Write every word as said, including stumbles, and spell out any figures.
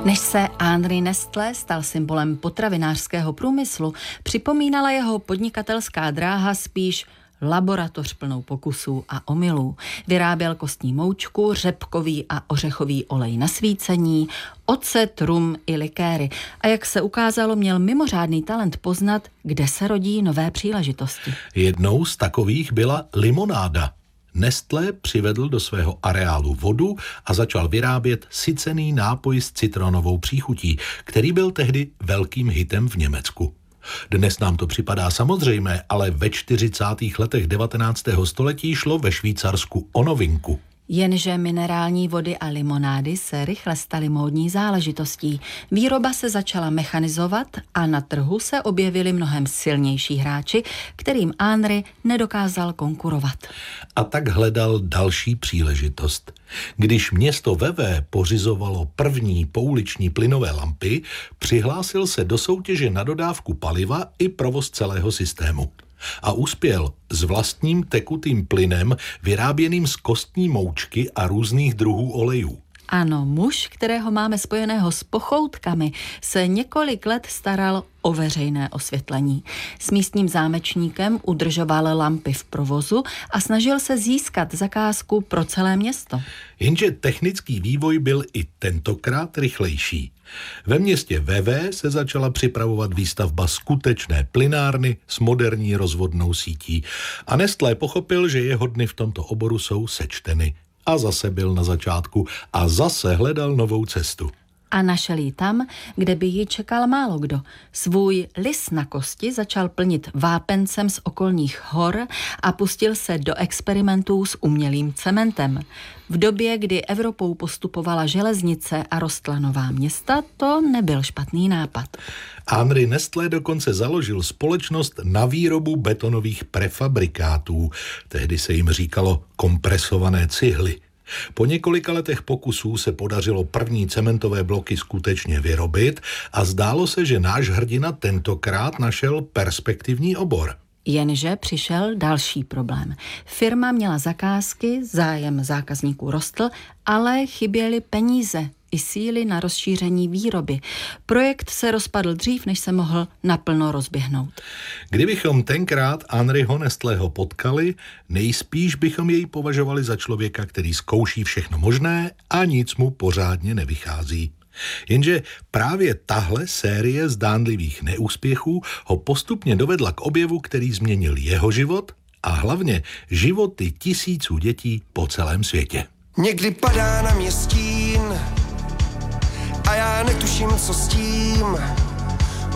Než se Henri Nestlé stal symbolem potravinářského průmyslu, připomínala jeho podnikatelská dráha spíš laboratoř plnou pokusů a omylů. Vyráběl kostní moučku, řepkový a ořechový olej na svícení, ocet, rum i likéry. A jak se ukázalo, měl mimořádný talent poznat, kde se rodí nové příležitosti. Jednou z takových byla limonáda. Nestlé přivedl do svého areálu vodu a začal vyrábět sycený nápoj s citronovou příchutí, který byl tehdy velkým hitem v Německu. Dnes nám to připadá samozřejmé, ale ve čtyřicátých letech devatenáctého století šlo ve Švýcarsku o novinku. Jenže minerální vody a limonády se rychle staly módní záležitostí. Výroba se začala mechanizovat a na trhu se objevili mnohem silnější hráči, kterým Henri nedokázal konkurovat. A tak hledal další příležitost. Když město Vevey pořizovalo první pouliční plynové lampy, přihlásil se do soutěže na dodávku paliva i provoz celého systému. A uspěl s vlastním tekutým plynem vyráběným z kostní moučky a různých druhů olejů. Ano, muž, kterého máme spojeného s pochoutkami, se několik let staral o veřejné osvětlení. S místním zámečníkem udržoval lampy v provozu a snažil se získat zakázku pro celé město. Jenže technický vývoj byl i tentokrát rychlejší. Ve městě Vevey se začala připravovat výstavba skutečné plynárny s moderní rozvodnou sítí a Nestlé pochopil, že jeho dny v tomto oboru jsou sečteny. A zase byl na začátku a zase hledal novou cestu. A našel ji tam, kde by ji čekal málo kdo. Svůj lis na kosti začal plnit vápencem z okolních hor a pustil se do experimentů s umělým cementem. V době, kdy Evropou postupovala železnice a rostla nová města, to nebyl špatný nápad. Henri Nestlé dokonce založil společnost na výrobu betonových prefabrikátů. Tehdy se jim říkalo kompresované cihly. Po několika letech pokusů se podařilo první cementové bloky skutečně vyrobit a zdálo se, že náš hrdina tentokrát našel perspektivní obor. Jenže přišel další problém. Firma měla zakázky, zájem zákazníků rostl, ale chyběly peníze i síly na rozšíření výroby. Projekt se rozpadl dřív, než se mohl naplno rozběhnout. Kdybychom tenkrát Henriho Nestlého potkali, nejspíš bychom jej považovali za člověka, který zkouší všechno možné a nic mu pořádně nevychází. Jenže právě tahle série zdánlivých neúspěchů ho postupně dovedla k objevu, který změnil jeho život a hlavně životy tisíců dětí po celém světě. Někdy padá na mě stín a já netuším, co s tím.